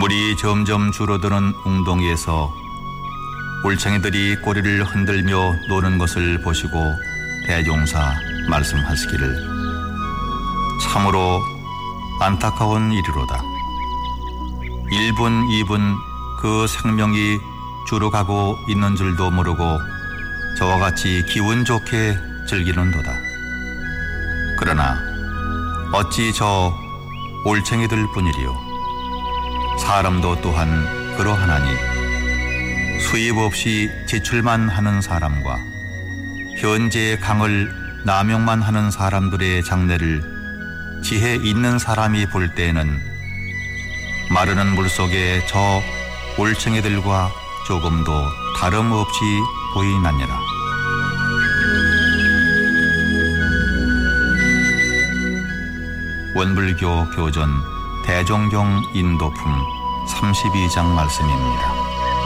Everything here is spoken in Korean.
물이 점점 줄어드는 웅덩이에서 올챙이들이 꼬리를 흔들며 노는 것을 보시고 대종사 말씀하시기를 참으로 안타까운 일이로다. 1분 2분 그 생명이 줄어가고 있는 줄도 모르고 저와 같이 기분 좋게 즐기는도다. 그러나 어찌 저 올챙이들 뿐이리요. 사람도 또한 그러하나니 수입 없이 지출만 하는 사람과 현재의 강을 남용만 하는 사람들의 장래를 지혜 있는 사람이 볼 때에는 마르는 물속에 저 올챙이들과 조금도 다름없이 보이나니라. 원불교 교전 대종경 인도품 32장 말씀입니다.